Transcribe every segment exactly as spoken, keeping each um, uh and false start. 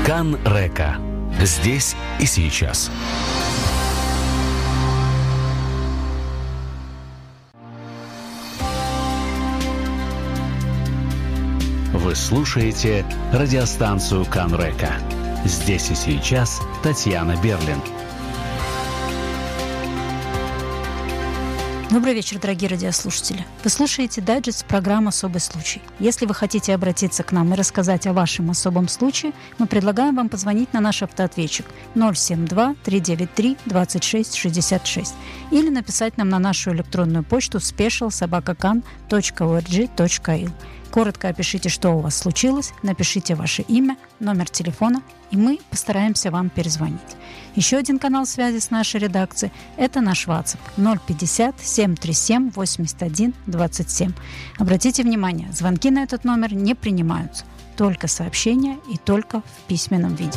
Кан-Река. Здесь и сейчас. Вы слушаете радиостанцию Кан-Река. Здесь и сейчас Татьяна Берлин. Добрый вечер, дорогие радиослушатели. Вы слушаете дайджест программы «Особый случай». Если вы хотите обратиться к нам и рассказать о вашем особом случае, мы предлагаем вам позвонить на наш автоответчик ноль семь два три девять три двадцать шесть шестьдесят шесть или написать нам на нашу электронную почту special собака кан точка орг точка ил. Коротко опишите, что у вас случилось, напишите ваше имя, номер телефона, и мы постараемся вам перезвонить. Еще один канал связи с нашей редакцией – это наш WhatsApp ноль пятьдесят семь тридцать семь восемьдесят один двадцать семь. Обратите внимание, звонки на этот номер не принимаются, только сообщения и только в письменном виде.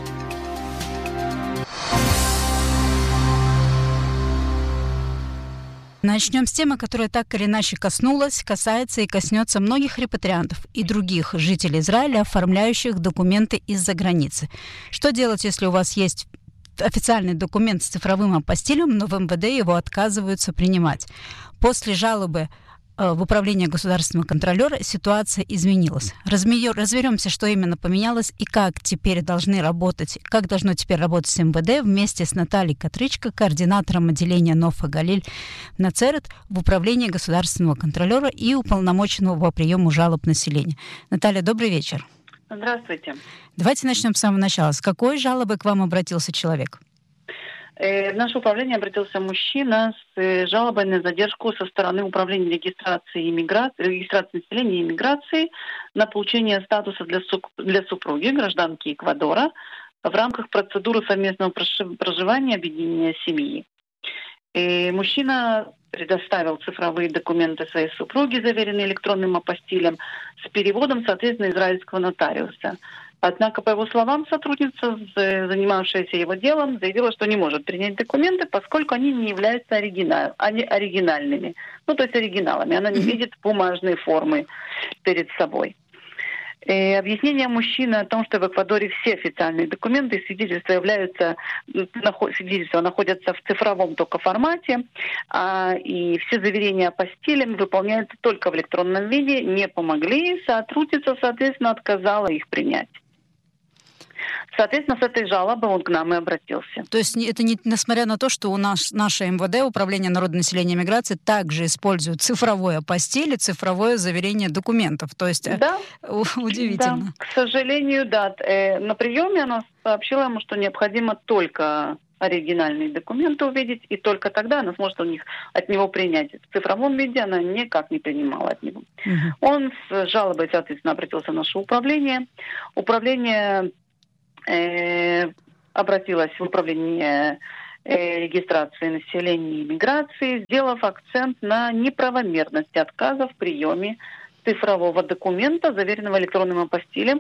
Начнем с темы, которая так или иначе коснулась, касается и коснется многих репатриантов и других жителей Израиля, оформляющих документы из-за границы. Что делать, если у вас есть официальный документ с цифровым апостилем, но в эм вэ дэ его отказываются принимать? После жалобы в управление государственного контролера ситуация изменилась. Разберемся, что именно поменялось и как теперь должны работать, как должно теперь работать эм вэ дэ вместе с Натальей Катричко, координатором отделения Нофа Галиль Нацерет в управлении государственного контролера и уполномоченного по приему жалоб населения. Наталья, добрый вечер. Здравствуйте. Давайте начнем с самого начала. С какой жалобой к вам обратился человек? В наше управление обратился мужчина с жалобой на задержку со стороны управления регистрации, иммиграции, регистрации населения и иммиграции на получение статуса для, суп, для супруги, гражданки Эквадора, в рамках процедуры совместного проживания объединения семьи. И мужчина предоставил цифровые документы своей супруги, заверенные электронным апостилем, с переводом, соответственно, израильского нотариуса. Однако, по его словам, сотрудница, занимавшаяся его делом, заявила, что не может принять документы, поскольку они не являются оригинал, они оригинальными. Ну, то есть оригиналами. Она не видит бумажной формы перед собой. И объяснение мужчины о том, что в Эквадоре все официальные документы и свидетельства являются, свидетельства находятся в цифровом только формате, а, и все заверения апостилем выполняются только в электронном виде, не помогли, сотрудница, соответственно, отказала их принять. Соответственно, с этой жалобой он к нам и обратился. То есть это не, несмотря на то, что у нас наше эм вэ дэ, Управление народного населения и миграции, также использует цифровой апостиль и цифровое заверение документов. То есть да, удивительно. Да, к сожалению, да. На приеме она сообщила ему, что необходимо только оригинальные документы увидеть, и только тогда она сможет у них, от него принять. В цифровом виде она никак не принимала от него. Угу. Он с жалобой, соответственно, обратился в наше управление. Управление э, обратилось в управление э, регистрации населения и миграции, сделав акцент на неправомерности отказа в приеме цифрового документа, заверенного электронным апостилем,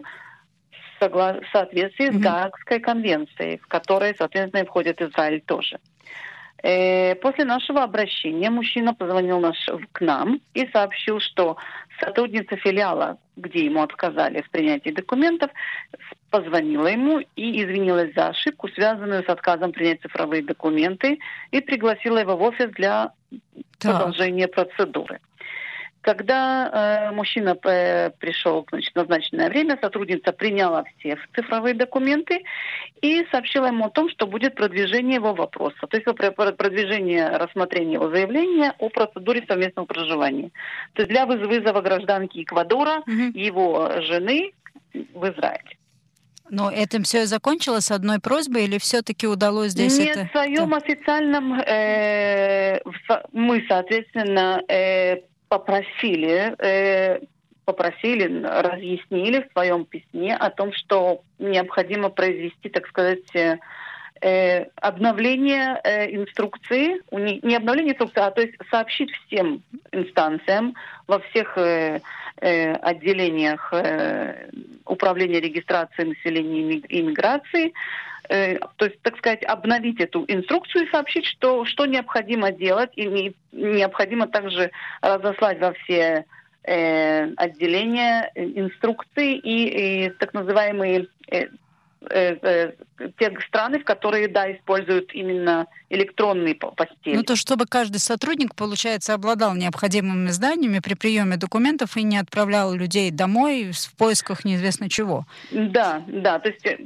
в соответствии mm-hmm. с Гаагской конвенцией, в которой, соответственно, и входит Израиль тоже. После нашего обращения мужчина позвонил наш, к нам и сообщил, что сотрудница филиала, где ему отказали в принятии документов, позвонила ему и извинилась за ошибку, связанную с отказом принять цифровые документы, и пригласила его в офис для так. продолжения процедуры. Когда э, мужчина э, пришел значит, в назначенное время, сотрудница приняла все цифровые документы и сообщила ему о том, что будет продвижение его вопроса. То есть продвижение рассмотрения его заявления о процедуре совместного проживания. То есть для вызова гражданки Эквадора, угу. его жены в Израиле. Но этим все и закончилось одной просьбой, или все-таки удалось здесь Нет, это... в своем да. официальном э, мы, соответственно, э, попросили, э, попросили, разъяснили в своем письме о том, что необходимо произвести, так сказать, э, обновление э, инструкции, не обновление инструкции, а то есть сообщить всем инстанциям во всех э, э, отделениях э, управления регистрации населения и миграции, э, то есть, так сказать, обновить эту инструкцию и сообщить, что, что необходимо делать, и не, необходимо также разослать во все э, отделения инструкции и, и так называемые э, э, э, те страны, в которые, да, используют именно электронные постели. Ну, то, чтобы каждый сотрудник, получается, обладал необходимыми знаниями при приеме документов и не отправлял людей домой в поисках неизвестно чего. Да, да, то есть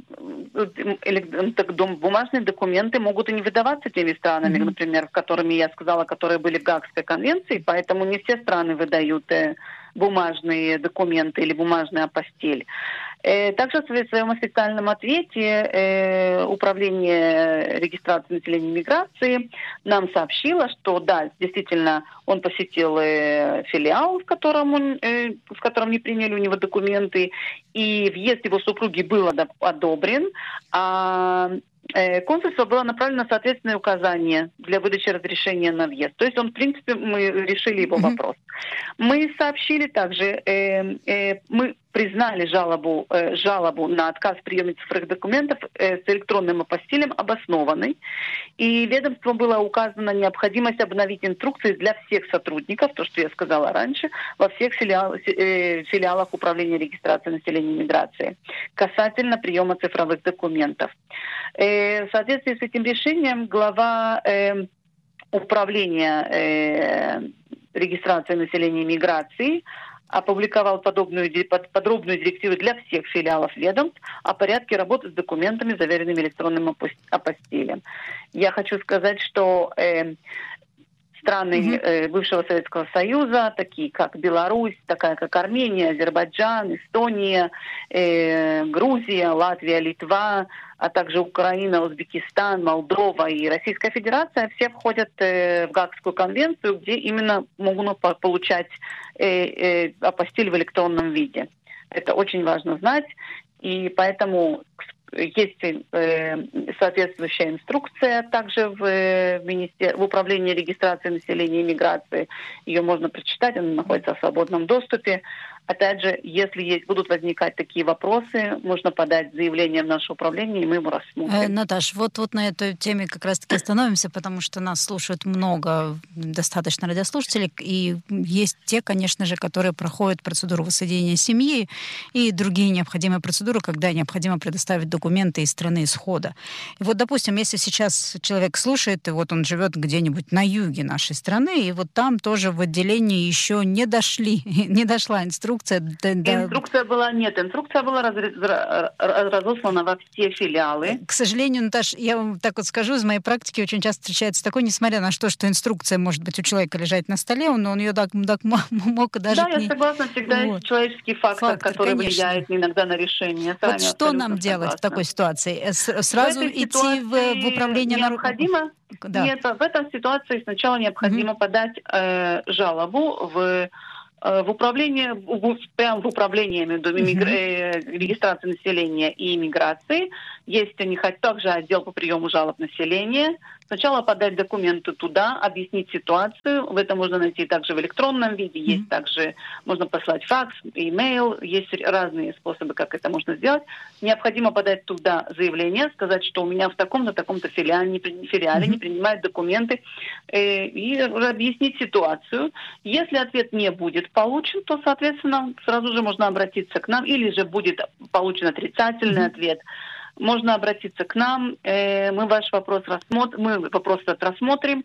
бумажные документы могут и не выдаваться теми странами, mm-hmm. например, в которыми я сказала, которые были в Гаагской конвенции, поэтому не все страны выдают бумажные документы или бумажную апостиль. Также в своем официальном ответе Управление регистрации населения и миграции нам сообщило, что да, действительно, он посетил филиал, в котором, он, в котором не приняли у него документы, и въезд его супруги был одобрен, а консульство было направлено соответственное указание для выдачи разрешения на въезд. То есть он, в принципе, мы решили его вопрос. Мы сообщили также, э, э, мы признали жалобу, э, жалобу на отказ в приеме цифровых документов э, с электронным апостилем обоснованной. И ведомству была указана необходимость обновить инструкции для всех сотрудников, то, что я сказала раньше, во всех филиал, э, филиалах Управления регистрации населения и миграции касательно приема цифровых документов. Э, в соответствии с этим решением глава э, Управления э, регистрации населения и миграции опубликовал подобную, подробную директиву для всех филиалов ведомств о порядке работы с документами, заверенными электронным апостилем. Я хочу сказать, что э, страны э, бывшего Советского Союза, такие как Беларусь, такая как Армения, Азербайджан, Эстония, э, Грузия, Латвия, Литва, а также Украина, Узбекистан, Молдова и Российская Федерация, все входят э, в Гаагскую конвенцию, где именно могут получать э, э, апостиль в электронном виде. Это очень важно знать, и поэтому есть э, соответствующая инструкция также в, в, министер... в Управлении регистрации населения и миграции. Ее можно прочитать, она находится в свободном доступе. Опять же, если есть, будут возникать такие вопросы, можно подать заявление в наше управление, и мы его рассмотрим. Э, Наташ, вот, вот на этой теме как раз-таки остановимся, потому что нас слушают много, достаточно радиослушателей, и есть те, конечно же, которые проходят процедуру воссоединения семьи и другие необходимые процедуры, когда необходимо предоставить документы из страны исхода. И вот, допустим, если сейчас человек слушает, и вот он живет где-нибудь на юге нашей страны, и вот там тоже в отделении еще не дошли, не дошла инструкция. Да, да. Инструкция была, нет, инструкция была раз, разослана во все филиалы. К сожалению, Наташ, я вам так вот скажу, из моей практики очень часто встречается такое, несмотря на то, что инструкция может быть у человека лежать на столе, он, он ее так, так мог даже... Да, я согласна, всегда вот. Есть человеческий фактор, фактор который конечно. Влияет иногда на решение. Вот что нам делать согласна. В такой ситуации? Сразу идти ситуации в, в управление... Необходимо... Да. Нет, в этой ситуации сначала необходимо mm-hmm. подать э, жалобу в... В управлении, прямо в управлении между mm-hmm. регистрации населения и иммиграции есть у них также отдел по приему жалоб населения. Сначала подать документы туда, объяснить ситуацию. В этом можно найти также в электронном виде. Mm-hmm. Есть также, можно послать факс, имейл. Есть разные способы, как это можно сделать. Необходимо подать туда заявление, сказать, что у меня в таком-то, таком-то филиале, филиале mm-hmm. не принимают документы, э, и объяснить ситуацию. Если ответ не будет получен, то, соответственно, сразу же можно обратиться к нам, или же будет получен отрицательный mm-hmm. ответ. Можно обратиться к нам, э, мы ваш вопрос рассмотрим, мы вопрос этот рассмотрим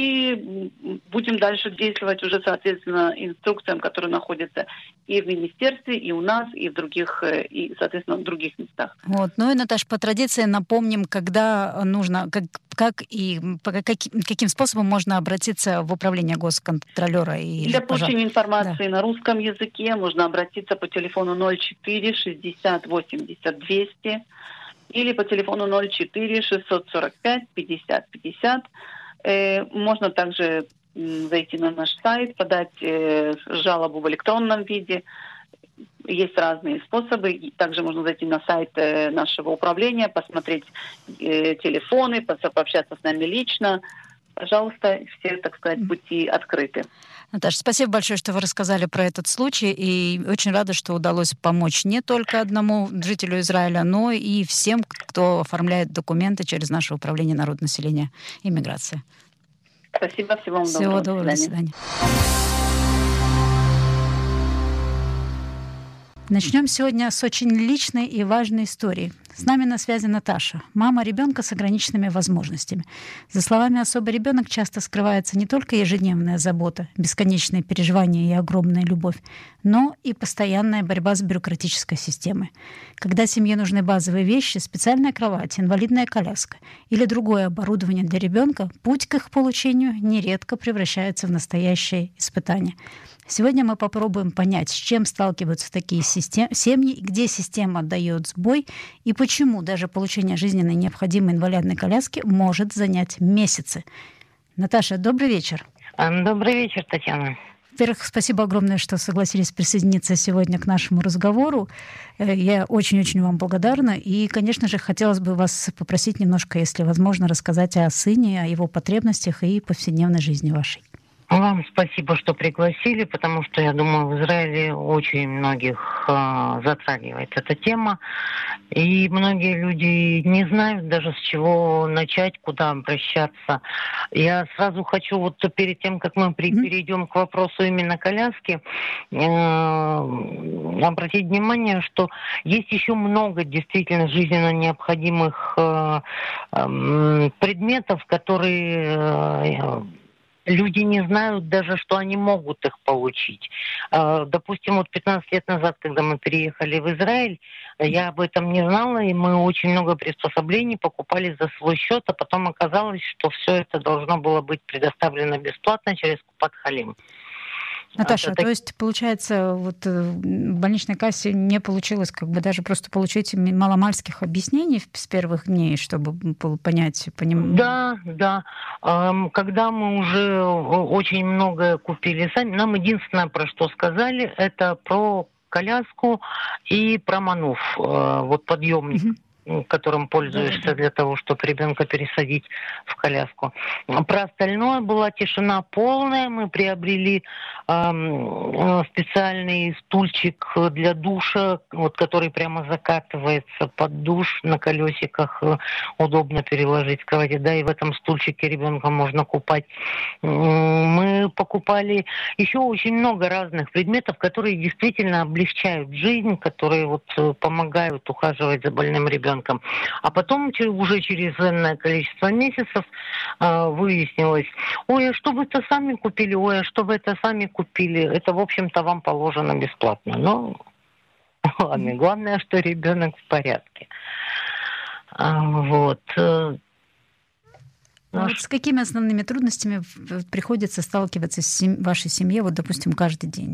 и будем дальше действовать уже соответственно инструкциям, которые находятся и в министерстве, и у нас, и в других, и, соответственно, в других местах. Вот. Ну и, Наташа, по традиции напомним, когда нужно, как, как и по каким, каким способом можно обратиться в управление госконтролера. И, Для получения информации да. на русском языке можно обратиться по телефону ноль четыре шестьдесят восемьдесят двести или по телефону ноль четыре шестьсот сорок пять пятьдесят пятьдесят. Э, можно также м, зайти на наш сайт, подать э, жалобу в электронном виде. Есть разные способы. Также можно зайти на сайт э, нашего управления, посмотреть э, телефоны, пообщаться с нами лично. Пожалуйста, все, так сказать, пути открыты. Наташа, спасибо большое, что вы рассказали про этот случай, и очень рада, что удалось помочь не только одному жителю Израиля, но и всем, кто оформляет документы через наше управление народонаселения и миграции. Спасибо, всего вам Всего доброго. доброго, до свидания. Начнем сегодня с очень личной и важной истории. С нами на связи Наташа, мама ребенка с ограниченными возможностями. За словами особый ребенок часто скрывается не только ежедневная забота, бесконечные переживания и огромная любовь, но и постоянная борьба с бюрократической системой. Когда семье нужны базовые вещи, специальная кровать, инвалидная коляска или другое оборудование для ребенка, путь к их получению нередко превращается в настоящее испытание. Сегодня мы попробуем понять, с чем сталкиваются такие систем... семьи, где система дает сбой и почему даже получение жизненно необходимой инвалидной коляски может занять месяцы. Наташа, добрый вечер. Добрый вечер, Татьяна. Во-первых, спасибо огромное, что согласились присоединиться сегодня к нашему разговору. Я очень-очень вам благодарна. И, конечно же, хотелось бы вас попросить немножко, если возможно, рассказать о сыне, о его потребностях и повседневной жизни вашей. Вам спасибо, что пригласили, потому что, я думаю, в Израиле очень многих э, затрагивает эта тема. И многие люди не знают даже, с чего начать, куда обращаться. Я сразу хочу, вот перед тем, как мы при, mm-hmm. перейдем к вопросу именно коляски, э, обратить внимание, что есть еще много действительно жизненно необходимых э, э, предметов, которые... Э, Люди не знают даже, что они могут их получить. Допустим, вот пятнадцать лет назад, когда мы переехали в Израиль, я об этом не знала, и мы очень много приспособлений покупали за свой счет, а потом оказалось, что все это должно было быть предоставлено бесплатно через Купат Халим. Наташа, это... то есть, получается, вот в больничной кассе не получилось как бы даже просто получить маломальских объяснений с первых дней, чтобы понять, понимать? Да, да. Когда мы уже очень многое купили сами, нам единственное, про что сказали, это про коляску и про мануф, вот подъемник. Mm-hmm. которым пользуешься да, да. для того, чтобы ребенка пересадить в коляску. Про остальное была тишина полная. Мы приобрели э, специальный стульчик для душа, вот, который прямо закатывается под душ на колесиках. Удобно переложить в кровати. Да, и в этом стульчике ребенка можно купать. Мы покупали еще очень много разных предметов, которые действительно облегчают жизнь, которые вот помогают ухаживать за больным ребенком. А потом уже через энное количество месяцев э, выяснилось, ой, а что вы это сами купили, ой, а что вы это сами купили, это, в общем-то, вам положено бесплатно. Но ладно, главное, что ребенок в порядке. А, вот. А вот с какими основными трудностями приходится сталкиваться с сем... вашей семье, вот, допустим, каждый день?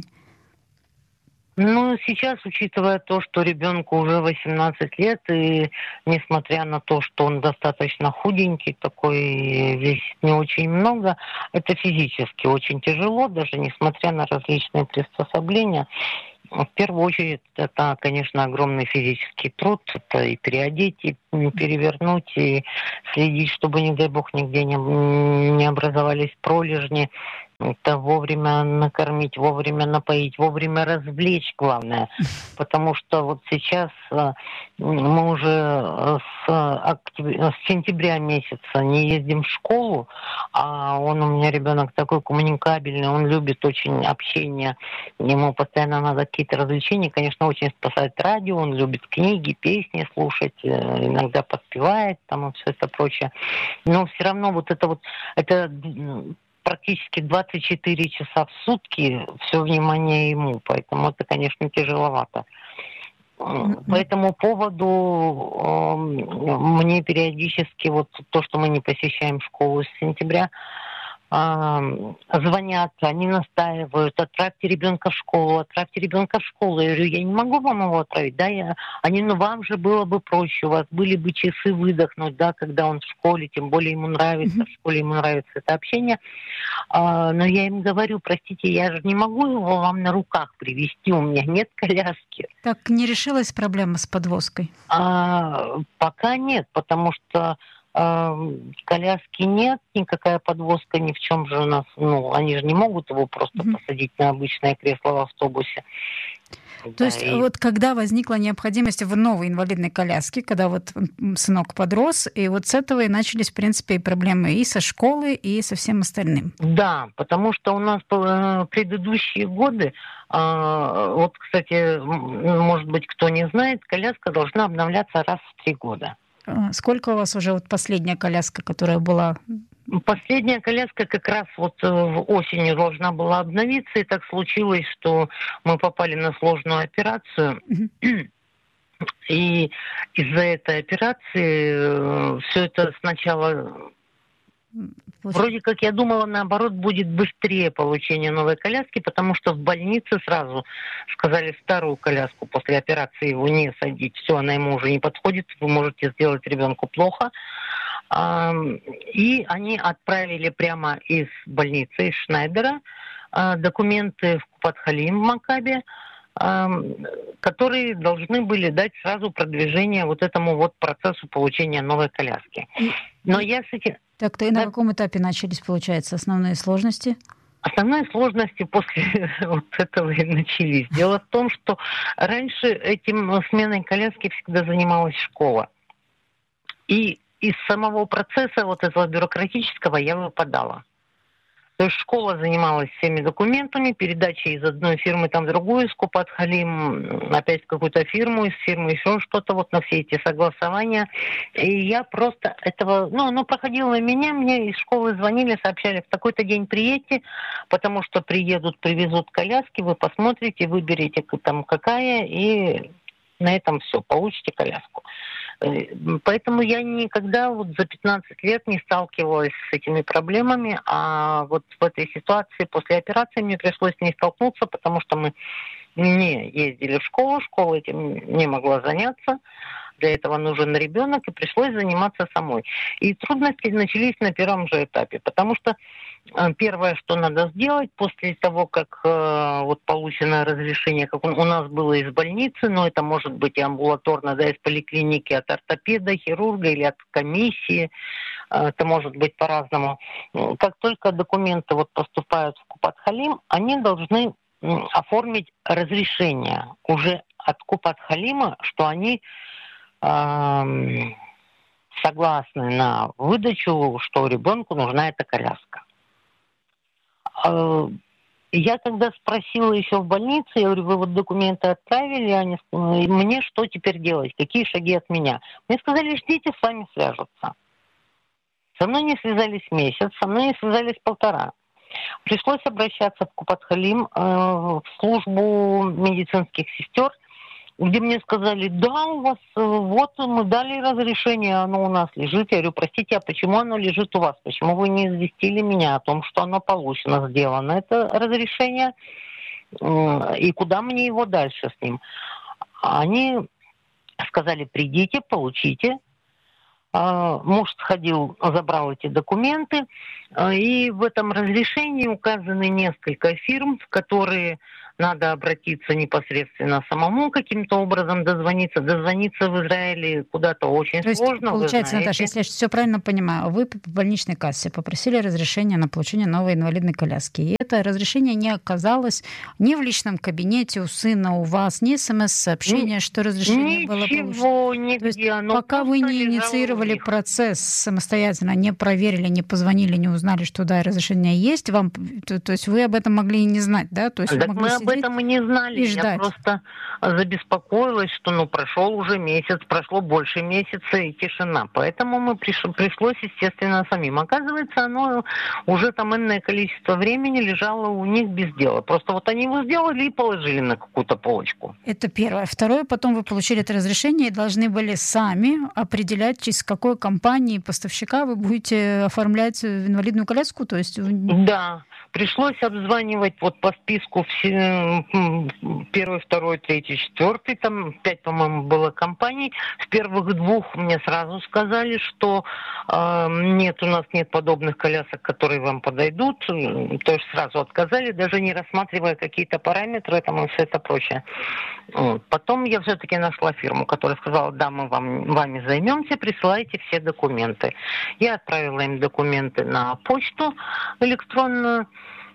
Ну, сейчас, учитывая то, что ребенку уже восемнадцать лет, и несмотря на то, что он достаточно худенький, такой весит не очень много, это физически очень тяжело, даже несмотря на различные приспособления. В первую очередь, это, конечно, огромный физический труд. Это и переодеть, и перевернуть, и следить, чтобы, не дай бог, нигде не, не образовались пролежни. Это вовремя накормить, вовремя напоить, вовремя развлечь, главное. Потому что вот сейчас мы уже с, октября, с сентября месяца не ездим в школу, а он у меня ребенок такой коммуникабельный, он любит очень общение, ему постоянно надо какие-то развлечения. Конечно, очень спасает радио, он любит книги, песни слушать, иногда подпевает там и все это прочее. Но все равно вот это вот, это практически двадцать четыре часа в сутки все внимание ему, поэтому это, конечно, тяжеловато. Mm-hmm. По этому поводу э, мне периодически вот то, что мы не посещаем школу с сентября, э, звонят, они настаивают, отправьте ребенка в школу, отправьте ребенка в школу. Я говорю, я не могу вам его отправить, да, я... они, ну вам же было бы проще, у вас были бы часы выдохнуть, да, когда он в школе, тем более ему нравится, mm-hmm. в школе ему нравится это общение. А, но я им говорю, простите, я же не могу его вам на руках привезти, у меня нет коляски. Так не решилась проблема с подвозкой? А, пока нет, потому что коляски нет, никакая подвозка ни в чем же у нас, ну, они же не могут его просто mm-hmm. посадить на обычное кресло в автобусе. То Да, есть и- вот когда возникла необходимость в новой инвалидной коляске, когда вот м, сынок подрос, и вот с этого и начались, в принципе, и проблемы и со школы, и со всем остальным. Да, потому что у нас э, предыдущие годы, а, вот, кстати, м, может быть, кто не знает, коляска должна обновляться раз в три года. А Сколько у вас уже вот последняя коляска, которая была? Последняя коляска как раз вот э, в осенью должна была обновиться, и так случилось, что мы попали на сложную операцию. Мгм. И из-за этой операции все это сначала, М, вроде как я думала, наоборот, будет быстрее получение новой коляски, потому что в больнице сразу сказали старую коляску после операции его не садить. Все, она ему уже не подходит, вы можете сделать ребенку плохо. А, И они отправили прямо из больницы, из Шнайдера, а, документы в Купат-Халим в Макабе, а, которые должны были дать сразу продвижение вот этому вот процессу получения новой коляски. И- Но и- я с этим... Так-то и на Да. каком этапе начались, получается, основные сложности? Основные сложности после вот этого и начались. Дело в том, что раньше этим э, сменой коляски всегда занималась школа. И из самого процесса вот этого бюрократического я выпадала. То есть школа занималась всеми документами, передачей из одной фирмы там в другую, из Купат-Халим опять в какую-то фирму, из фирмы еще что-то, вот на все эти согласования. И я просто этого, ну, оно проходило меня, мне из школы звонили, сообщали, в такой-то день приедьте, потому что приедут, привезут коляски, вы посмотрите, выберете там какая, и на этом все, получите коляску. Поэтому я никогда вот за пятнадцать лет не сталкивалась с этими проблемами, а вот в этой ситуации после операции мне пришлось с ней столкнуться, потому что мы не ездили в школу, школа этим не могла заняться, для этого нужен ребенок, и пришлось заниматься самой. И трудности начались на первом же этапе, потому что э, первое, что надо сделать после того, как э, вот получено разрешение, как у, у нас было из больницы, но это может быть и амбулаторно, да, из поликлиники, от ортопеда, хирурга или от комиссии, э, это может быть по-разному. Как только документы вот поступают в Купат-Халим, они должны м, оформить разрешение уже от Купат-Халима, что они эм, согласны на выдачу, что ребенку нужна эта коляска. Э, Я когда спросила еще в больнице, я говорю, вы вот документы отправили, они сказали, мне что теперь делать, какие шаги от меня? Мне сказали, ждите, с вами свяжутся. Со мной не связались месяц, со мной не связались полтора. Пришлось обращаться в Купат-Халим, э, в службу медицинских сестер, где мне сказали, да, у вас, э, вот мы дали разрешение, оно у нас лежит. Я говорю, простите, а почему оно лежит у вас? Почему вы не известили меня о том, что оно получено, сделано, это разрешение, э, и куда мне его дальше с ним? Они сказали, придите, получите. А, Муж сходил, забрал эти документы, а, и в этом разрешении указаны несколько фирм, в которые надо обратиться непосредственно самому каким-то образом, дозвониться. Дозвониться в Израиле куда-то очень То есть, сложно, вы получается, знаете. Наташа, если я все правильно понимаю, вы в больничной кассе попросили разрешение на получение новой инвалидной коляски. И это разрешение не оказалось ни в личном кабинете у сына, у вас, ни смс-сообщения, что разрешение было получено. Ничего, То нигде. есть, Оно пока вы просто не лежало у инициировали них. процесс самостоятельно, не проверили, не позвонили, не узнали, что да, разрешение есть, вам, то, то есть вы об этом могли и не знать, да? То есть вы Так могли мы об сидеть этом и не знали. и Я ждать. просто забеспокоилась, что ну прошел уже месяц, прошло больше месяца и тишина. Поэтому мы приш... пришлось, естественно, самим. Оказывается, оно уже там энное количество времени лежало у них без дела. Просто вот они его сделали и положили на какую-то полочку. Это первое. Второе, потом вы получили это разрешение и должны были сами определять, через какой компании поставщика вы будете оформлять инвалидную коляску. То есть Да, пришлось обзванивать вот по списку все, первый, второй, третий, четвертый, там пять, по-моему, было компаний. В первых двух мне сразу сказали, что э, нет, у нас нет подобных колясок, которые вам подойдут. То есть сразу отказали, даже не рассматривая какие-то параметры там и все это прочее. Вот. Потом я все-таки нашла фирму, которая сказала, да, мы вам, вами займемся, присылайте все документы. Я отправила им документы на почту электронную.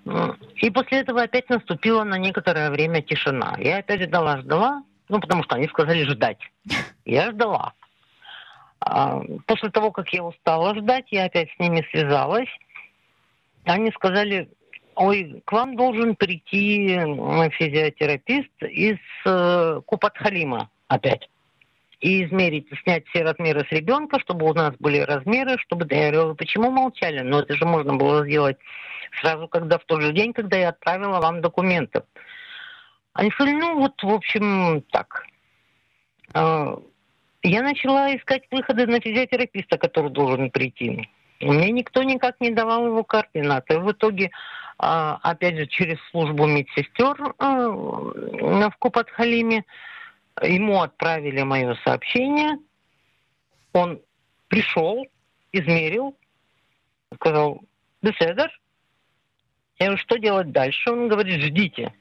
И после этого опять наступила на некоторое время тишина. Я опять ждала, ждала, ну, потому что они сказали ждать. Я ждала. После того, как я устала ждать, я опять с ними связалась. Они сказали: ой, к вам должен прийти физиотерапевт из Купат-Халима опять. И измерить, снять все размеры с ребенка, чтобы у нас были размеры, чтобы... Я говорю: почему молчали? Ну, это же можно было сделать сразу, когда в тот же день, когда я отправила вам документы. Они сказали: ну, вот, в общем, так. Я начала искать выходы на физиотерапевта, который должен прийти. Мне никто никак не давал его координаты. В итоге, опять же, через службу медсестер в Купат-Халиме ему отправили мое сообщение. Он пришел, измерил, сказал: «Беседер». Я говорю: что делать дальше? Он говорит: ждите.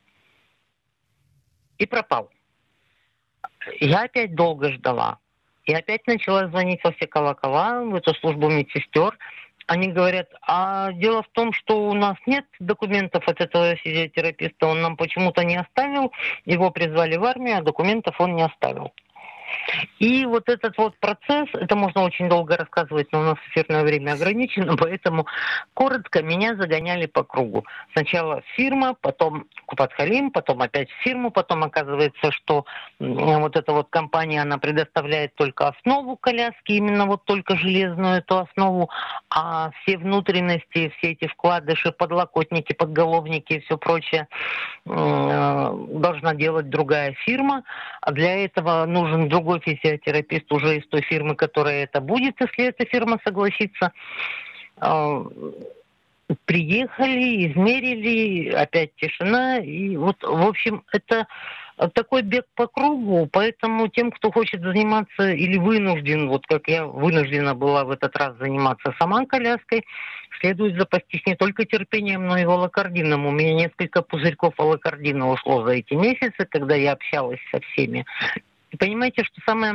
И пропал. Я опять долго ждала. И опять начала звонить во все колокола, в эту службу медсестер. Они говорят: а дело в том, что у нас нет документов от этого физиотерапевта, он нам почему-то не оставил, его призвали в армию, а документов он не оставил. И вот этот вот процесс, это можно очень долго рассказывать, но у нас эфирное время ограничено, поэтому коротко меня загоняли по кругу. Сначала фирма, потом Купат-Халим, потом опять фирму, потом оказывается, что вот эта вот компания, она предоставляет только основу коляски, именно вот только железную эту основу, а все внутренности, все эти вкладыши, подлокотники, подголовники и все прочее должна делать другая фирма. А для этого нужен другой физиотерапевт уже из той фирмы, которая это будет, если эта фирма согласится. Приехали, измерили, опять тишина. И вот, в общем, это такой бег по кругу, поэтому тем, кто хочет заниматься или вынужден, вот как я вынуждена была в этот раз заниматься сама коляской, следует запастись не только терпением, но и волокордином. У меня несколько пузырьков волокордина ушло за эти месяцы, когда я общалась со всеми. И понимаете, что самое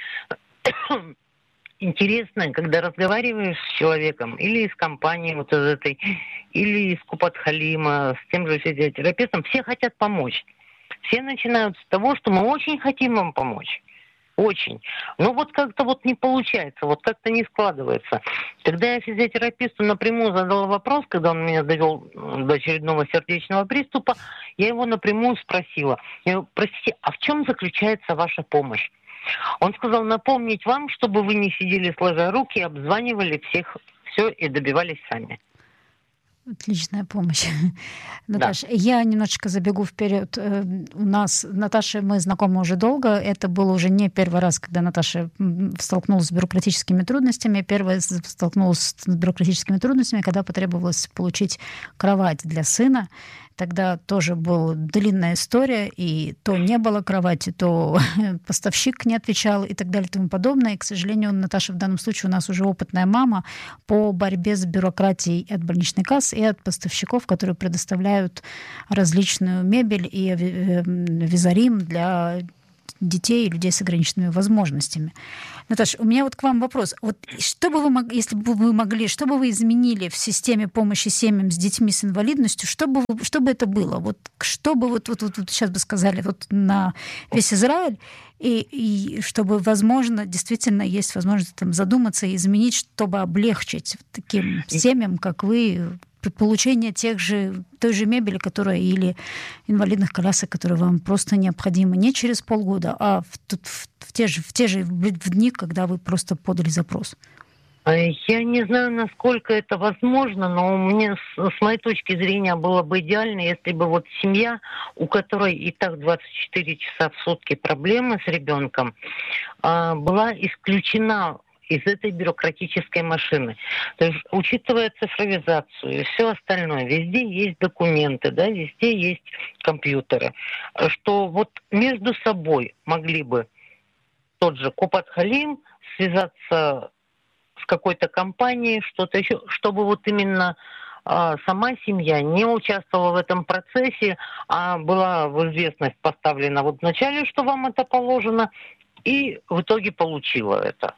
интересное, когда разговариваешь с человеком или из компании вот из этой, или из Купат-Халима, с тем же физиотерапевтом, все хотят помочь. Все начинают с того, что мы очень хотим вам помочь. Очень. Но вот как-то вот не получается, вот как-то не складывается. Когда я физиотерапевту напрямую задала вопрос, когда он меня довел до очередного сердечного приступа, я его напрямую спросила: я говорю: простите, а в чем заключается ваша помощь? Он сказал: напомнить вам, чтобы вы не сидели сложа руки, обзванивали всех, все и добивались сами. Отличная помощь. Наташа, да. Я немножечко забегу вперед. У нас, Наташа, мы знакомы уже долго. Это было уже не первый раз, когда Наташа столкнулась с бюрократическими трудностями. Первая столкнулась с бюрократическими трудностями, когда потребовалось получить кровать для сына. Тогда тоже была длинная история, и то не было кровати, то поставщик не отвечал и так далее и тому подобное. И, к сожалению, Наташа в данном случае у нас уже опытная мама по борьбе с бюрократией от больничной кассы и от поставщиков, которые предоставляют различную мебель и визарим для детей и людей с ограниченными возможностями. Наташа, у меня вот к вам вопрос. Вот что бы вы могли, если бы вы могли, что бы вы изменили в системе помощи семьям с детьми с инвалидностью, что бы, вы, что бы это было? Вот что бы вот, вот, вот, вот сейчас бы сказали вот на весь Израиль, и, и чтобы, возможно, действительно есть возможность там задуматься и изменить, чтобы облегчить таким семьям, как вы, получение тех же, той же мебели, которая или инвалидных колясок, которые вам просто необходимы не через полгода, а в, в, в те же, в те же в дни, когда вы просто подали запрос. Я не знаю, насколько это возможно, но мне, с, с моей точки зрения, было бы идеально, если бы вот семья, у которой и так двадцать четыре часа в сутки проблемы с ребенком, была исключена из этой бюрократической машины. То есть, учитывая цифровизацию и все остальное, везде есть документы, да, везде есть компьютеры, что вот между собой могли бы тот же Купат-Халим связаться с какой-то компанией, что-то еще, чтобы вот именно а, сама семья не участвовала в этом процессе, а была в известность поставлена вот вначале, что вам это положено, и в итоге получила это.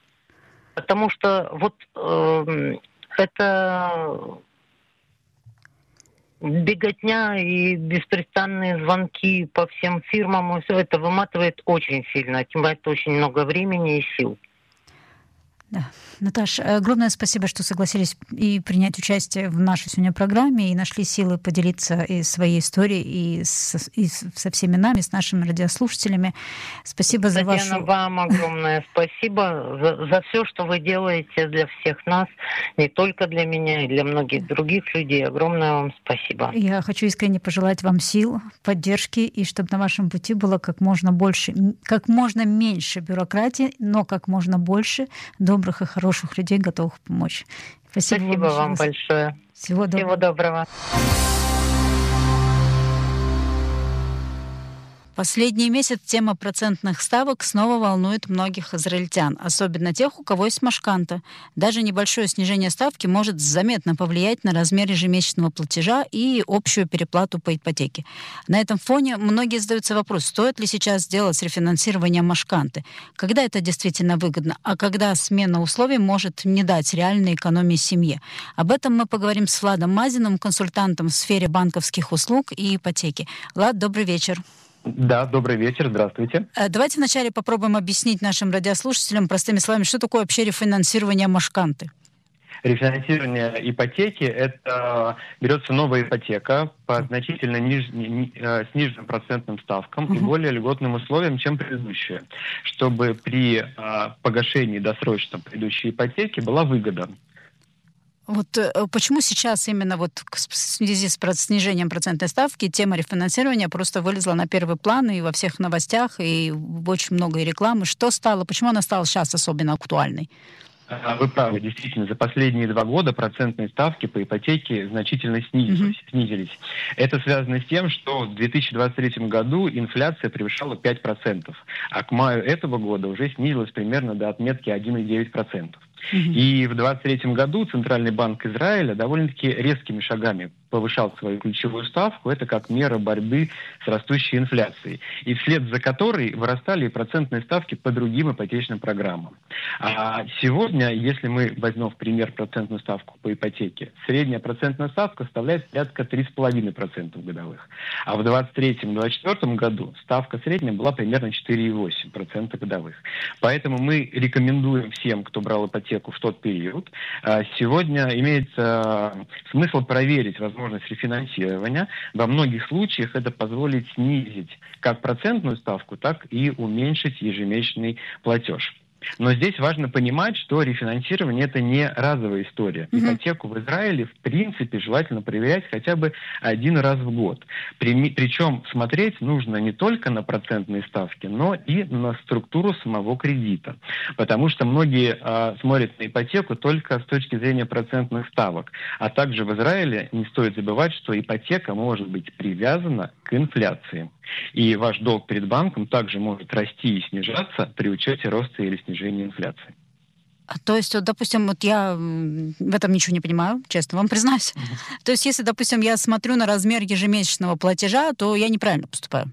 Потому что вот э, это беготня и беспрестанные звонки по всем фирмам, и все это выматывает очень сильно, отнимает очень много времени и сил. Да. Наташа, огромное спасибо, что согласились и принять участие в нашей сегодня программе, и нашли силы поделиться и своей историей, и, с, и со всеми нами, с нашими радиослушателями. Спасибо за вашу... Татьяна, вам огромное спасибо за, за все, что вы делаете для всех нас, не только для меня, и для многих других людей. Огромное вам спасибо. Я хочу искренне пожелать вам сил, поддержки, и чтобы на вашем пути было как можно больше, как можно меньше бюрократии, но как можно больше добрых и хороших людей, готовых помочь. Спасибо, Спасибо вам, вам большое. Всего доброго. Всего доброго. Последний месяц тема процентных ставок снова волнует многих израильтян, особенно тех, у кого есть машканта. Даже небольшое снижение ставки может заметно повлиять на размер ежемесячного платежа и общую переплату по ипотеке. На этом фоне многие задаются вопрос, стоит ли сейчас сделать рефинансирование машканты, когда это действительно выгодно, а когда смена условий может не дать реальной экономии семье. Об этом мы поговорим с Владом Мазиным, консультантом в сфере банковских услуг и ипотеки. Влад, добрый вечер. Да, добрый вечер, здравствуйте. Давайте вначале попробуем объяснить нашим радиослушателям простыми словами, что такое вообще рефинансирование машканты. Рефинансирование ипотеки – это берется новая ипотека по значительно ниж... сниженным процентным ставкам uh-huh. и более льготным условиям, чем предыдущая, чтобы при а, погашении досрочном предыдущей ипотеки была выгода. Вот почему сейчас именно вот в связи с снижением процентной ставки тема рефинансирования просто вылезла на первый план и во всех новостях, и очень много и рекламы. Что стало, почему она стала сейчас особенно актуальной? Вы правы, действительно, за последние два года процентные ставки по ипотеке значительно снизились. Mm-hmm. снизились. Это связано с тем, что в две тысячи двадцать третьем году инфляция превышала пять процентов, а к маю этого года уже снизилась примерно до отметки один целых девять десятых процента. Mm-hmm. И в двадцать третьем году Центральный банк Израиля довольно-таки резкими шагами повышал свою ключевую ставку. Это как мера борьбы с растущей инфляцией. И вслед за которой вырастали и процентные ставки по другим ипотечным программам. А сегодня, если мы возьмем в пример процентную ставку по ипотеке, средняя процентная ставка составляет порядка три целых пять десятых процента годовых. А в двадцать третьем — двадцать четвёртом году ставка средняя была примерно четыре целых восемь десятых процента годовых. Поэтому мы рекомендуем всем, кто брал ипотеку в тот период, сегодня имеется смысл проверить возможность рефинансирования. Во многих случаях это позволит снизить как процентную ставку, так и уменьшить ежемесячный платеж. Но здесь важно понимать, что рефинансирование – это не разовая история. Mm-hmm. Ипотеку в Израиле, в принципе, желательно проверять хотя бы один раз в год. При, причем смотреть нужно не только на процентные ставки, но и на структуру самого кредита. Потому что многие а, смотрят на ипотеку только с точки зрения процентных ставок. А также в Израиле не стоит забывать, что ипотека может быть привязана к инфляции. И ваш долг перед банком также может расти и снижаться при учете роста или снижения инфляции. То есть, вот, допустим, вот я в этом ничего не понимаю, честно вам признаюсь. Mm-hmm. То есть, если, допустим, я смотрю на размер ежемесячного платежа, то я неправильно поступаю.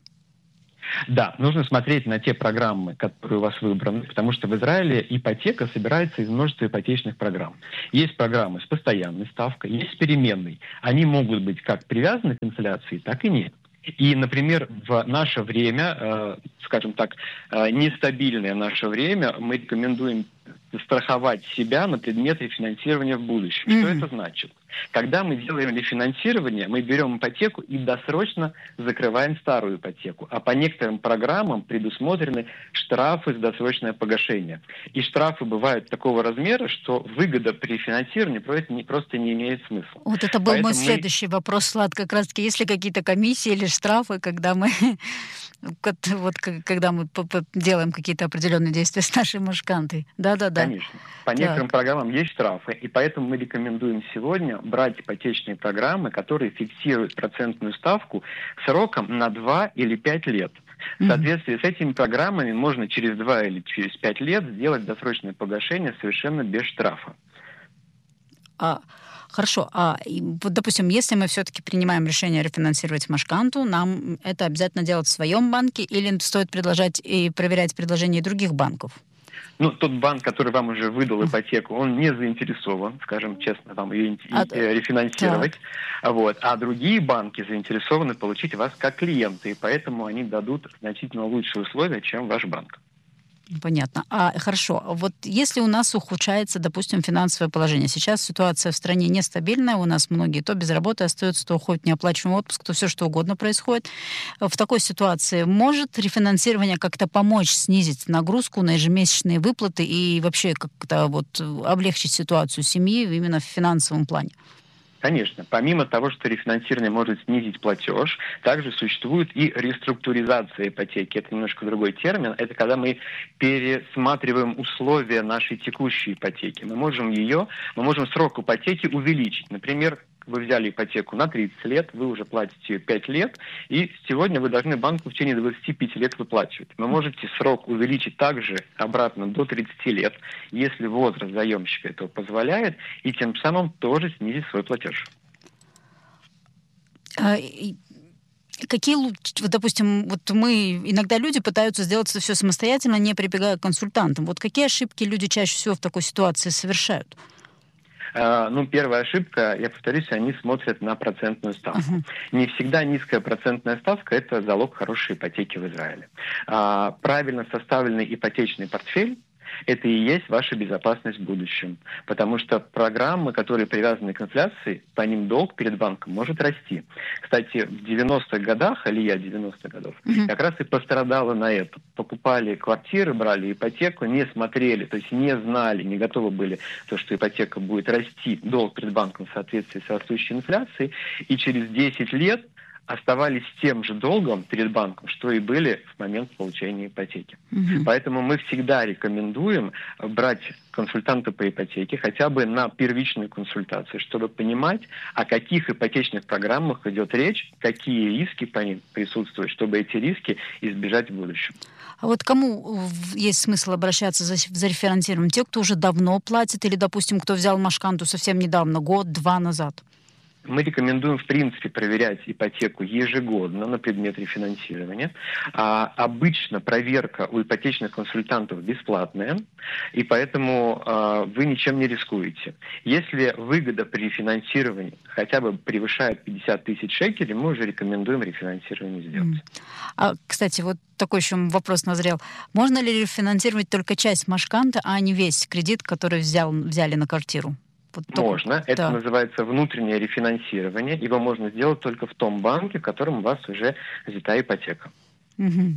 Да, нужно смотреть на те программы, которые у вас выбраны, потому что в Израиле ипотека собирается из множества ипотечных программ. Есть программы с постоянной ставкой, есть с переменной. Они могут быть как привязаны к инфляции, так и нет. И, например, в наше время, э, скажем так, э, нестабильное наше время, мы рекомендуем страховать себя на предмет рефинансирования в будущем. Mm-hmm. Что это значит? Когда мы делаем рефинансирование, мы берем ипотеку и досрочно закрываем старую ипотеку. А по некоторым программам предусмотрены штрафы за досрочное погашение. И штрафы бывают такого размера, что выгода при рефинансировании просто не, просто не имеет смысла. Вот это был Поэтому мой следующий мы... вопрос, Влад, как раз-таки, есть ли какие-то комиссии или штрафы, когда мы, вот, когда мы делаем какие-то определенные действия с нашей машкантой? Да-да-да. Конечно. По некоторым так. программам есть штрафы, и поэтому мы рекомендуем сегодня брать ипотечные программы, которые фиксируют процентную ставку сроком на два или пять лет. В соответствии mm-hmm. с этими программами можно через два или через пять лет сделать досрочное погашение совершенно без штрафа. А, хорошо. А, вот, допустим, если мы все-таки принимаем решение рефинансировать машканту, нам это обязательно делать в своем банке или стоит предложать и проверять предложения других банков? Ну, тот банк, который вам уже выдал ипотеку, он не заинтересован, скажем честно, вам ее а, рефинансировать. Вот. А другие банки заинтересованы получить вас как клиента, и поэтому они дадут значительно лучшие условия, чем ваш банк. Понятно. А хорошо, вот если у нас ухудшается, допустим, финансовое положение, сейчас ситуация в стране нестабильная, у нас многие то без работы остаются, то уходят в неоплачиваемый отпуск, то все что угодно происходит. В такой ситуации может рефинансирование как-то помочь снизить нагрузку на ежемесячные выплаты и вообще как-то вот облегчить ситуацию семьи именно в финансовом плане? Конечно. Помимо того, что рефинансирование может снизить платеж, также существует и реструктуризация ипотеки. Это немножко другой термин. Это когда мы пересматриваем условия нашей текущей ипотеки. Мы можем ее, мы можем срок ипотеки увеличить. Например, вы взяли ипотеку на тридцать лет, вы уже платите пять лет, и сегодня вы должны банку в течение двадцати пяти лет выплачивать. Вы можете срок увеличить также обратно до тридцати лет, если возраст заемщика этого позволяет, и тем самым тоже снизить свой платеж. А, и... Какие, допустим, вот мы, иногда люди пытаются сделать это все самостоятельно, не прибегая к консультантам. Вот какие ошибки люди чаще всего в такой ситуации совершают? Uh, ну, первая ошибка, я повторюсь, они смотрят на процентную ставку. Uh-huh. Не всегда низкая процентная ставка – это залог хорошей ипотеки в Израиле. Uh, правильно составленный ипотечный портфель – это и есть ваша безопасность в будущем. Потому что программы, которые привязаны к инфляции, по ним долг перед банком может расти. Кстати, в девяностых годах, алия девяностых годов, mm-hmm. как раз и пострадала на это. Покупали квартиры, брали ипотеку, не смотрели, то есть не знали, не готовы были, то, что ипотека будет расти, долг перед банком в соответствии с растущей инфляцией. И через десять лет оставались тем же долгом перед банком, что и были в момент получения ипотеки. Mm-hmm. Поэтому мы всегда рекомендуем брать консультанта по ипотеке хотя бы на первичную консультацию, чтобы понимать, о каких ипотечных программах идет речь, какие риски по ним присутствуют, чтобы эти риски избежать в будущем. А вот кому есть смысл обращаться за, за рефинансированием? Те, кто уже давно платит, или, допустим, кто взял машканту совсем недавно, год-два назад? Мы рекомендуем, в принципе, проверять ипотеку ежегодно на предмет рефинансирования. А, обычно проверка у ипотечных консультантов бесплатная, и поэтому а, вы ничем не рискуете. Если выгода при рефинансировании хотя бы превышает пятьдесят тысяч шекелей, мы уже рекомендуем рефинансирование сделать. А, кстати, вот такой еще вопрос назрел. Можно ли рефинансировать только часть машканта, а не весь кредит, который взял, взяли на квартиру? Вот можно. Только... Это да. называется внутреннее рефинансирование. Его можно сделать только в том банке, в котором у вас уже взята ипотека. Угу.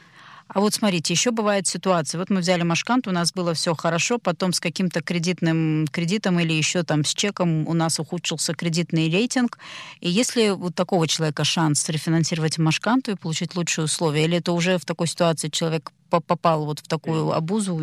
А вот смотрите, еще бывает ситуация. Вот мы взяли машканту, у нас было все хорошо, потом с каким-то кредитным кредитом или еще там с чеком у нас ухудшился кредитный рейтинг. И если у такого человека шанс рефинансировать машканту и получить лучшие условия, или это уже в такой ситуации человек попал вот в такую обузу?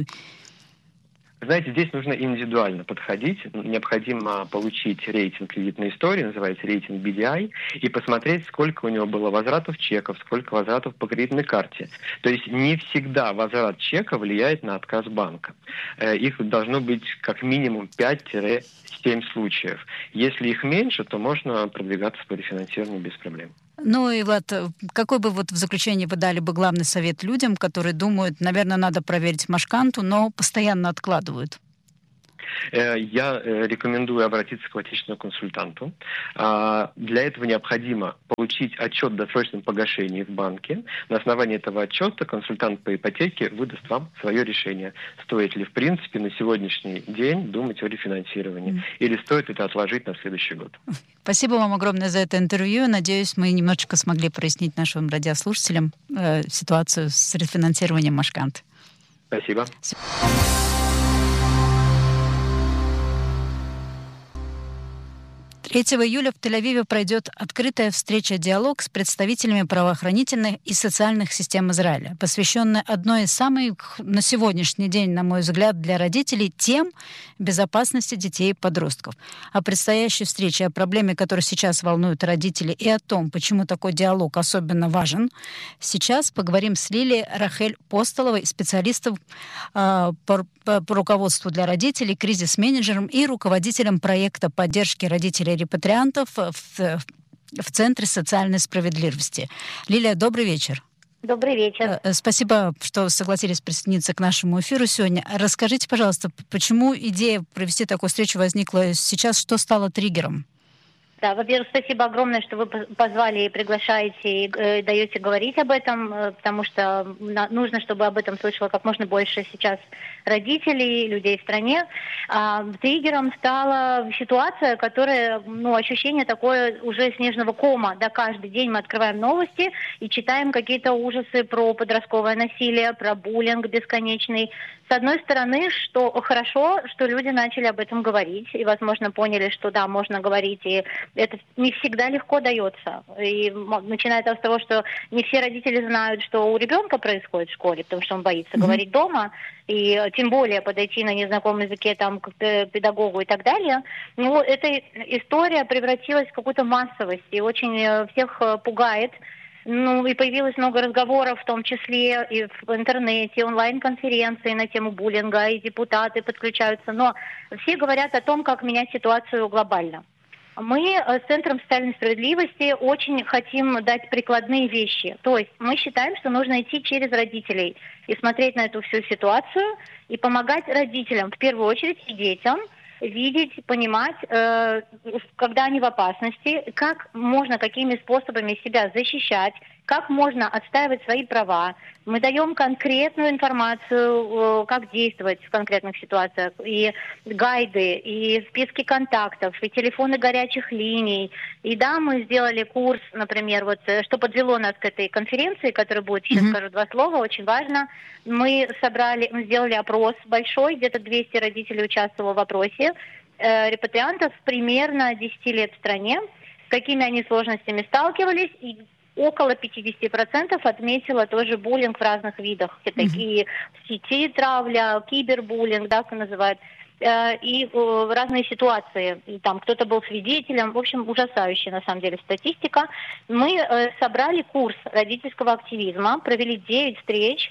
Знаете, здесь нужно индивидуально подходить. Необходимо получить рейтинг кредитной истории, называется рейтинг би ди ай, и посмотреть, сколько у него было возвратов чеков, сколько возвратов по кредитной карте. То есть не всегда возврат чека влияет на отказ банка. Их должно быть как минимум пять-семь случаев. Если их меньше, то можно продвигаться по рефинансированию без проблем. Ну и, Влад, какой бы вот в заключение вы дали бы главный совет людям, которые думают, наверное, надо проверить машканту, но постоянно откладывают? Я рекомендую обратиться к ипотечному консультанту. Для этого необходимо получить отчет о досрочном погашении в банке. На основании этого отчета консультант по ипотеке выдаст вам свое решение. Стоит ли, в принципе, на сегодняшний день думать о рефинансировании? Mm. Или стоит это отложить на следующий год? Спасибо вам огромное за это интервью. Надеюсь, мы немножечко смогли прояснить нашим радиослушателям э, ситуацию с рефинансированием машканты. Спасибо. третьего июля в Тель-Авиве пройдет открытая встреча-диалог с представителями правоохранительных и социальных систем Израиля, посвященная одной из самых, на сегодняшний день, на мой взгляд, для родителей тем безопасности детей и подростков. О предстоящей встрече, о проблеме, которая сейчас волнует родителей, и о том, почему такой диалог особенно важен, сейчас поговорим с Лилией Рахель Постоловой, специалистом э, по, по, по руководству для родителей, кризис-менеджером и руководителем проекта поддержки родителей репатриантов в, в Центре социальной справедливости. Лилия, добрый вечер. Добрый вечер. Спасибо, что согласились присоединиться к нашему эфиру сегодня. Расскажите, пожалуйста, почему идея провести такую встречу возникла сейчас? Что стало триггером? Да, во-первых, спасибо огромное, что вы позвали и приглашаете, и э, даете говорить об этом, э, потому что на, нужно, чтобы об этом слышало как можно больше сейчас родителей, людей в стране. А, триггером стала ситуация, которая, ну, ощущение такое уже снежного кома. Да, каждый день мы открываем новости и читаем какие-то ужасы про подростковое насилие, про буллинг бесконечный. С одной стороны, что хорошо, что люди начали об этом говорить и, возможно, поняли, что да, можно говорить, и это не всегда легко дается. И начиная с того, что не все родители знают, что у ребенка происходит в школе, потому что он боится mm-hmm. говорить дома, и тем более подойти на незнакомом языке там, к педагогу и так далее. Ну, эта история превратилась в какую-то массовость и очень всех пугает. Ну, и появилось много разговоров, в том числе и в интернете, онлайн-конференции на тему буллинга, и депутаты подключаются. Но все говорят о том, как менять ситуацию глобально. Мы с Центром социальной справедливости очень хотим дать прикладные вещи. То есть мы считаем, что нужно идти через родителей и смотреть на эту всю ситуацию и помогать родителям, в первую очередь и детям, видеть, понимать, э, когда они в опасности, как можно, какими способами себя защищать, как можно отстаивать свои права. Мы даем конкретную информацию, э, как действовать в конкретных ситуациях, и гайды, и списки контактов, и телефоны горячих линий. И да, мы сделали курс, например, вот, что подвело нас к этой конференции, которая будет, сейчас mm-hmm. скажу два слова, очень важно. Мы собрали, мы сделали опрос большой, где-то двести родителей участвовало в опросе, э, репатриантов примерно десять лет в стране, с какими они сложностями сталкивались, и около пятьдесят процентов отметила тоже буллинг в разных видах. Все mm-hmm. такие в сети травля, кибербуллинг, да, как называют, э, и э, разные ситуации. И там кто-то был свидетелем. В общем, ужасающая на самом деле статистика. Мы э, собрали курс родительского активизма, провели девять встреч,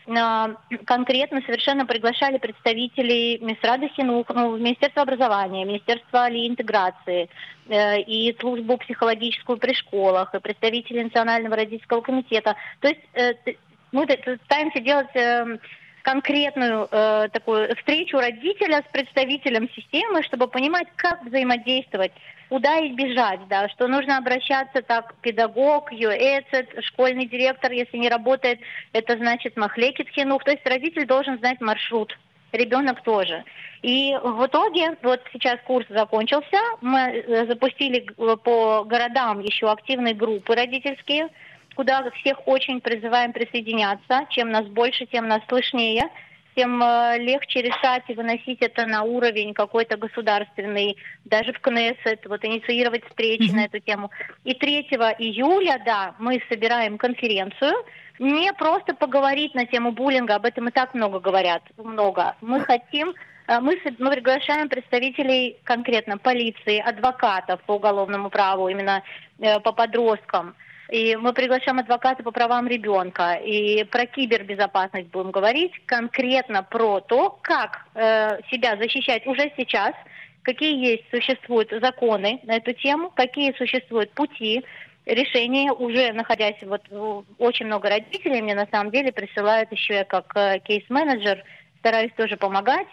конкретно совершенно приглашали представителей Минстрада Хинух, ну, Министерства образования, Министерства интеграции э, и службу психологическую при школах, и представителей Национального родительского комитета. То есть э, мы пытаемся делать э, конкретную э, такую встречу родителя с представителем системы, чтобы понимать, как взаимодействовать, куда избежать, да, что нужно обращаться так, педагог, юэцет, школьный директор, если не работает, это значит махлекит хинух, то есть родитель должен знать маршрут, ребенок тоже. И в итоге, вот сейчас курс закончился, мы запустили по городам еще активные группы родительские, куда всех очень призываем присоединяться, чем нас больше, тем нас слышнее, тем легче решать и выносить это на уровень какой-то государственный, даже в Кнессет, вот инициировать встречи mm-hmm. на эту тему. И третьего июля, да, мы собираем конференцию, не просто поговорить на тему буллинга, об этом и так много говорят, много. Мы хотим, мы, мы приглашаем представителей конкретно полиции, адвокатов по уголовному праву, именно по подросткам. И мы приглашаем адвоката по правам ребенка. И про кибербезопасность будем говорить, конкретно про то, как э, себя защищать уже сейчас, какие есть, существуют законы на эту тему, какие существуют пути решения, уже находясь, вот очень много родителей мне на самом деле присылают еще я как э, кейс-менеджер, стараюсь тоже помогать.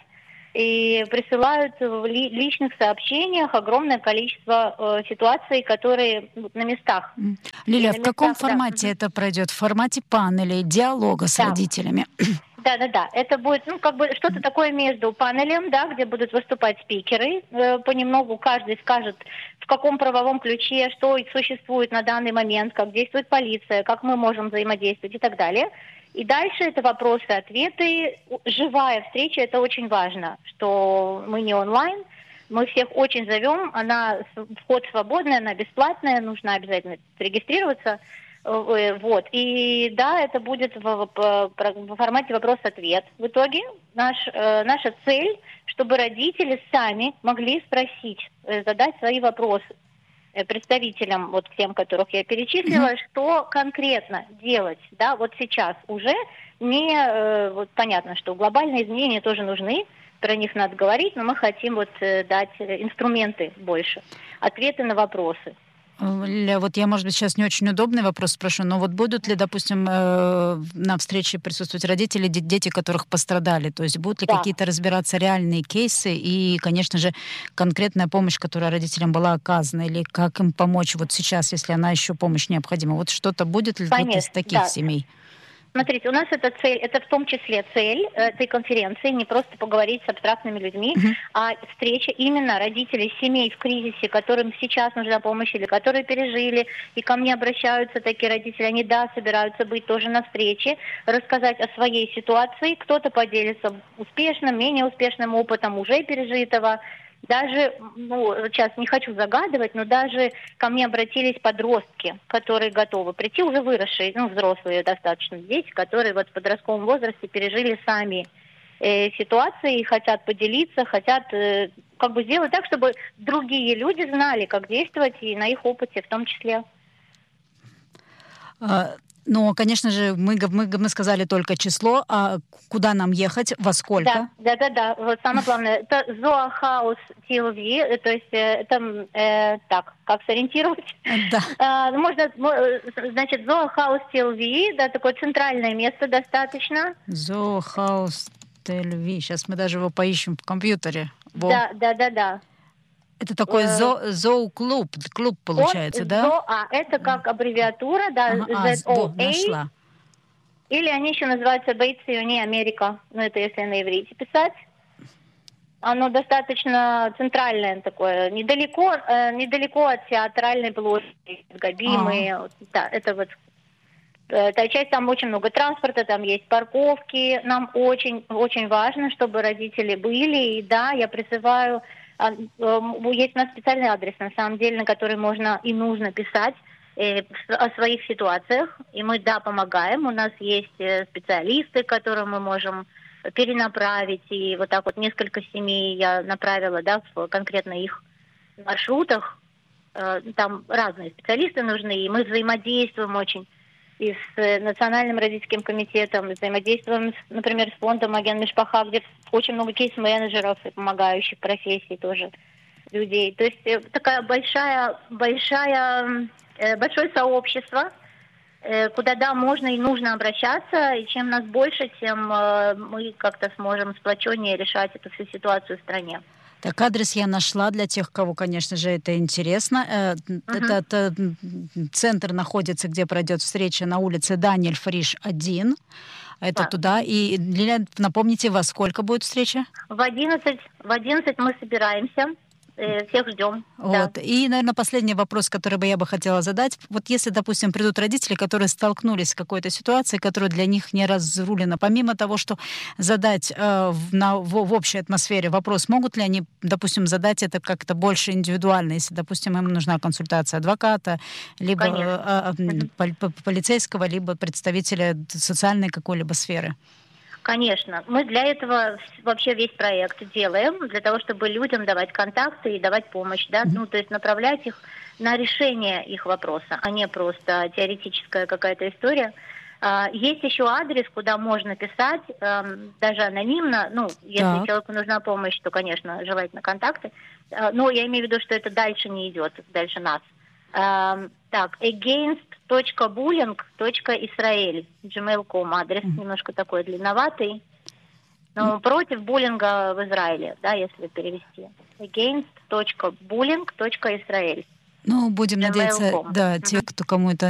И присылают в ли, личных сообщениях огромное количество э, ситуаций, которые вот, на местах. Лилия, в местах, каком формате да. это пройдет? В формате панелей, диалога с да. родителями? Да-да-да. Это будет ну, как бы что-то такое между панелем, да, где будут выступать спикеры. Э, понемногу каждый скажет, в каком правовом ключе, что существует на данный момент, как действует полиция, как мы можем взаимодействовать и так далее. И дальше это вопросы-ответы. Живая встреча, это очень важно, что мы не онлайн, мы всех очень зовем, она вход свободный, она бесплатная, нужно обязательно регистрироваться. Вот. И да, это будет в, в, в формате вопрос-ответ. В итоге наш, э, наша цель, чтобы родители сами могли спросить, задать свои вопросы представителям, вот тем, которых я перечислила, mm-hmm. что конкретно делать, да, вот сейчас уже не, э, вот понятно, что глобальные изменения тоже нужны, про них надо говорить, но мы хотим вот э, дать инструменты больше, ответы на вопросы. Ля, вот я, может быть, сейчас не очень удобный вопрос спрошу, но вот будут ли, допустим, э, на встрече присутствовать родители, де- дети, которых пострадали? То есть будут ли Да. какие-то разбираться реальные кейсы и, конечно же, конкретная помощь, которая родителям была оказана, или как им помочь вот сейчас, если она еще помощь необходима? Вот что-то будет ли вот из Конечно, таких да. семей? Смотрите, у нас это цель, это в том числе цель этой конференции, не просто поговорить с абстрактными людьми, Мгм. а встреча именно родителей семей в кризисе, которым сейчас нужна помощь или которые пережили, и ко мне обращаются такие родители, они, да, собираются быть тоже на встрече, рассказать о своей ситуации, кто-то поделится успешным, менее успешным опытом уже пережитого. Даже, ну, сейчас не хочу загадывать, но даже ко мне обратились подростки, которые готовы прийти, уже выросшие, ну, взрослые достаточно дети, которые вот в подростковом возрасте пережили сами э, ситуации и хотят поделиться, хотят э, как бы сделать так, чтобы другие люди знали, как действовать, и на их опыте в том числе. А, Но, конечно же, мы, г- мы, г- мы сказали только число, а куда нам ехать, во сколько? Да, да, да, да. Вот самое главное, это Зоохаус ти эл ви, э, то есть э, это э, так, как сориентировать? Э, Да. А, ну, можно, мо- э, значит, Зоохаус ти эл ви, да, такое центральное место достаточно. Зоохаус Тель-Ви. Сейчас мы даже его поищем в компьютере. Во. Да, да, да, да. Это такой Э, зо- зооклуб, клуб получается, Он да? Зо, а это как аббревиатура, да, Ага, а, з- во, зет о эй, нашла. или они еще называются Бейтсиони Америка, ну это если на иврите писать. Оно достаточно центральное такое, недалеко, э, недалеко от театральной площади, Габимы. Вот, да, это вот э, та часть, там очень много транспорта, там есть парковки. Нам очень, очень важно, чтобы родители были. И да, я призываю, а, э, есть у нас специальный адрес, на самом деле, на который можно и нужно писать э, о своих ситуациях. И мы, да, помогаем. У нас есть э, специалисты, к которым мы можем перенаправить. И вот так вот несколько семей я направила, да, в конкретно их маршрутах. Э, Там разные специалисты нужны, и мы взаимодействуем очень и с э, Национальным родительским комитетом, и взаимодействуем, с, например, с фондом Агент Мишпаха, где очень много кейс-менеджеров и помогающих профессий тоже людей. То есть э, такая большая, большая, э, большое сообщество, э, куда, да, можно и нужно обращаться, и чем нас больше, тем э, мы как-то сможем сплоченнее решать эту всю ситуацию в стране. Так, адрес я нашла для тех, кого, конечно же, это интересно. Э, Мгм. Этот э, м, центр находится, где пройдет встреча, на улице Даниэль Фриш, один. Это Да. туда. И, Лилия, напомните, во сколько будет встреча? В одиннадцать, в одиннадцать мы собираемся, э, всех ждем. Да. Вот. И, наверное, последний вопрос, который бы я бы хотела задать. Вот если, допустим, придут родители, которые столкнулись с какой-то ситуацией, которая для них не разрулена, помимо того, что задать э, в, на, в, в общей атмосфере вопрос, могут ли они, допустим, задать это как-то больше индивидуально, если, допустим, им нужна консультация адвоката, либо Конечно. э, э, Мгм. пол- по- полицейского, либо представителя социальной какой-либо сферы? Конечно. Мы для этого вообще весь проект делаем, для того, чтобы людям давать контакты и давать помощь, да, Мгм. ну, то есть направлять их на решение их вопроса, а не просто теоретическая какая-то история. А, Есть еще адрес, куда можно писать, эм, даже анонимно, ну, если Так. человеку нужна помощь, то, конечно, желательно контакты, А, но я имею в виду, что это дальше не идет, дальше нас. Эм, Так, against точка bullying точка israel, джимейл точка ком адрес, Мгм. немножко такой длинноватый, но против буллинга в Израиле, да, если перевести. against точка bullying точка israel. Ну, будем gmail надеяться, точка com. да, те, Мгм. кто кому это